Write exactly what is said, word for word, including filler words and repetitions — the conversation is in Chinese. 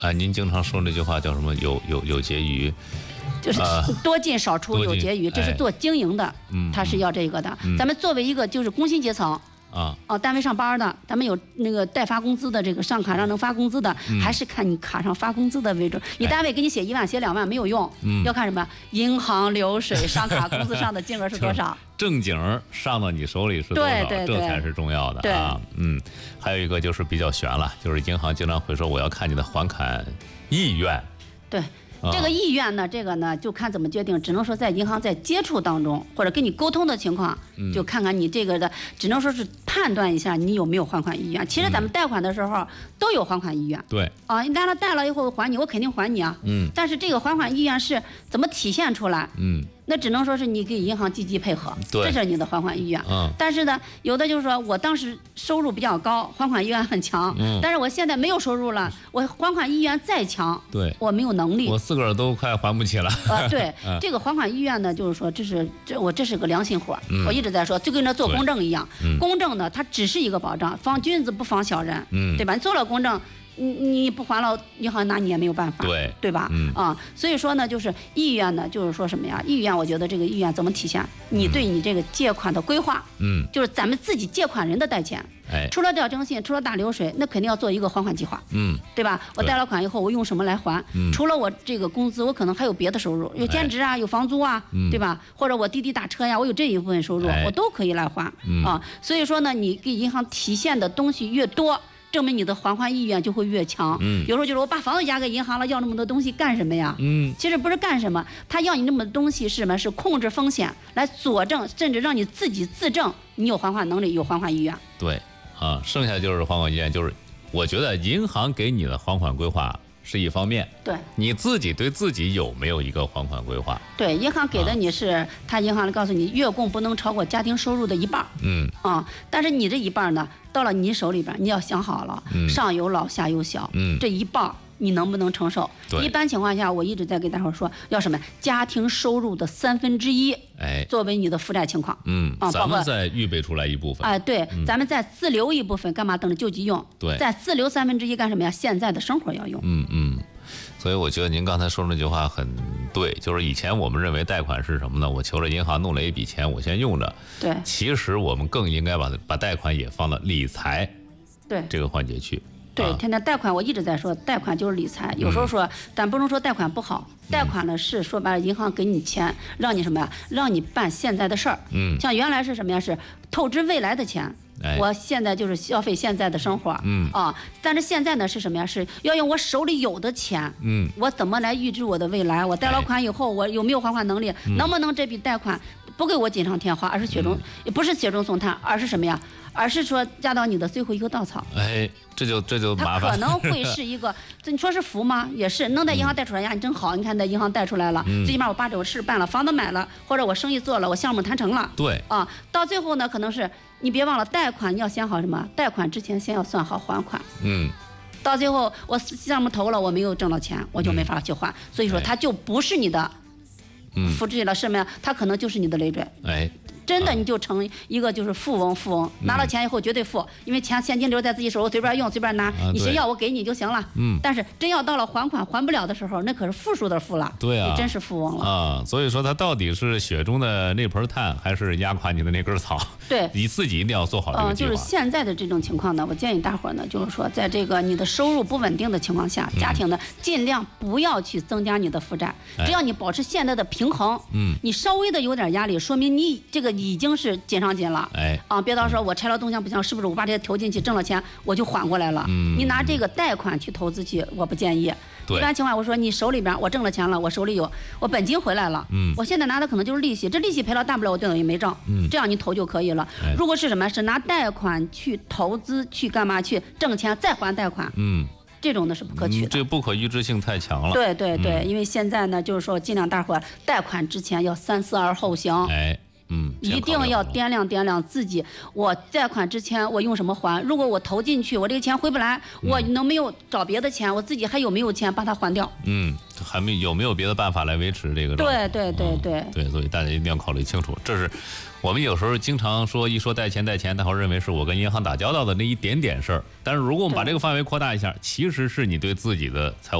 啊，您经常说那句话叫什么？有有有结余。 就是多进少出有结余，这是做经营的，他是要这个的。咱们作为一个就是工薪阶层啊，哦，单位上班的，咱们有那个代发工资的，这个上卡上能发工资的，还是看你卡上发工资的为准。你单位给你写一万、写两万没有用，要看什么？银行流水、上卡工资上的金额是多少？ 正经上到你手里是多少？这才是重要的啊。嗯，还有一个就是比较悬了，就是银行经常会说我要看你的还款意愿。 对。这个意愿呢，这个呢就看怎么决定，只能说在银行在接触当中或者跟你沟通的情况，就看看你这个的，只能说是判断一下你有没有还款意愿。其实咱们贷款的时候都有还款意愿。 对。 啊，你贷了贷了以后还你，我肯定还你啊。嗯。但是这个还款意愿是怎么体现出来？嗯。那只能说是你给银行积极配合，这是你的还款意愿。嗯。但是呢，有的就是说我当时收入比较高，还款意愿很强。嗯。但是我现在没有收入了，我还款意愿再强， 对， 我没有能力。 我自个儿都快还不起了。 啊，对，这个还款意愿呢，就是说这是这我这是个良心活。嗯。我一直在说，就跟那做公证一样。嗯。公证呢，它只是一个保障，防君子不防小人。嗯。对吧？你做了公证。你你不还了，银行拿你也没有办法， 对对吧？嗯啊，所以说呢，就是意愿呢，就是说什么呀？意愿，我觉得这个意愿怎么体现？你对你这个借款的规划，嗯，就是咱们自己借款人的贷钱，哎，除了掉征信，除了大流水，那肯定要做一个还款计划，嗯，对吧？我贷了款以后，我用什么来还？嗯，除了我这个工资，我可能还有别的收入，有兼职啊，有房租啊，对吧？或者我滴滴打车呀，我有这一部分收入，我都可以来还啊。所以说呢，你给银行体现的东西越多，证明你的还款意愿就会越强。嗯，有时候就是我把房子押给银行了，要那么多东西干什么呀？嗯，其实不是干什么，他要你那么多东西是什么？是控制风险，来佐证，甚至让你自己自证你有还款能力，有还款意愿。 对，啊，剩下就是还款意愿，就是我觉得银行给你的还款规划是一方面， 对， 你自己对自己有没有一个还款规划？ 对，银行给的你是，啊、他银行告诉你月供不能超过家庭收入的一半。嗯，啊，但是你这一半呢？到了你手里边，你要想好了，嗯、上有老下有小，嗯、这一半你能不能承受？一般情况下，我一直在给大伙说，要什么家庭收入的三分之一，哎，作为你的负债情况。嗯， 啊，咱们再预备出来一部分。 哎、呃，对，嗯、咱们再自留一部分，干嘛等着救急用？ 对， 再自留三分之一干什么呀？现在的生活要用。 嗯嗯。所以我觉得您刚才说那句话很对，就是以前我们认为贷款是什么呢？我求着银行弄了一笔钱，我先用着。 对， 其实我们更应该把把贷款也放到理财对这个环节去。 对， 啊、 天天贷款，我一直在说，贷款就是理财。有时候说，嗯、但不能说贷款不好，贷款呢是说白了，银行给你钱，让你什么呀？让你办现在的事儿。嗯，像原来是什么呀？是透支未来的钱。我现在就是消费现在的生活，嗯啊，但是现在呢是什么呀？是要用我手里有的钱，嗯，我怎么来预支我的未来？我贷了款以后，我有没有还款能力？能不能这笔贷款不给我锦上添花，而是雪中，也不是雪中送炭，而是什么呀？而是说压到你的最后一棵稻草。 哎，这就这就麻烦。 它可能会是一个，你说是福吗？也是，能在银行贷出来呀，你真好。你看在银行贷出来了，最起码我把这个事办了，房子买了，或者我生意做了，我项目谈成了。 对啊，到最后呢，可能是你别忘了贷款，你要想好什么？贷款之前先要算好还款。嗯。到最后我项目投了，我没有挣到钱，我就没法去还。所以说，它就不是你的福祉了，什么呀？它可能就是你的累赘。 哎。 真的你就成一个就是富翁，富翁拿了钱以后绝对富，因为钱现金流在自己手里，随便用随便拿，你谁要我给你就行了。嗯，但是真要到了还款还不了的时候，那可是负数的富了。 对啊， 你真是富翁了啊！所以说，它到底是雪中的那盆炭，还是压垮你的那根草？ 对， 你自己一定要做好这个计划。 嗯，就是现在的这种情况呢，我建议大伙儿呢，就是说，在这个你的收入不稳定的情况下，家庭呢尽量不要去增加你的负债，只要你保持现在的平衡，嗯，你稍微的有点压力，说明你这个已经是紧上紧了。哎，啊，别到时候我拆了东墙补墙，是不是我把这些投进去挣了钱，我就缓过来了？嗯，你拿这个贷款去投资去，我不建议。一般情况，我说你手里边我挣了钱了，我手里有我本金回来了，嗯，我现在拿的可能就是利息，这利息赔了大不了我等于没挣，嗯，这样你投就可以了。哎、如果是什么，是拿贷款去投资去干嘛去挣钱再还贷款，嗯，这种呢是不可取的，嗯、 这不可预知性太强了。 对对对，嗯、因为现在呢，就是说尽量大伙贷款之前要三思而后行。 哎。嗯， 一定要掂量掂量自己，我贷款之前我用什么还？如果我投进去，我这个钱回不来，我能没有找别的钱？我自己还有没有钱把它还掉？ 嗯， 还没有没有别的办法来维持这个？ 对对对对、 嗯、对，所以大家一定要考虑清楚。这是我们有时候经常说，一说贷钱贷钱，大伙认为是我跟银行打交道的那一点点事儿。但是如果我们把这个范围扩大一下，其实是你对自己的财务